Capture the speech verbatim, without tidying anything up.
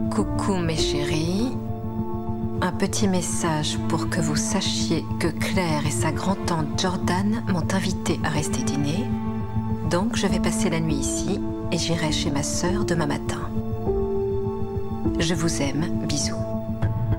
Coucou mes chéris. Un petit message pour que vous sachiez que Claire et sa grand-tante Jordan m'ont invité à rester dîner. Donc je vais passer la nuit ici et j'irai chez ma sœur demain matin. Je vous aime, bisous.